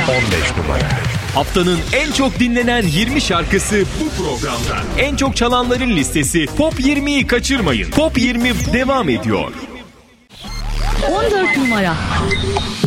numara. Haftanın en çok dinlenen 20 şarkısı bu programda. En çok çalanların listesi Top 20'yi kaçırmayın. Top 20 devam ediyor. 14 numara.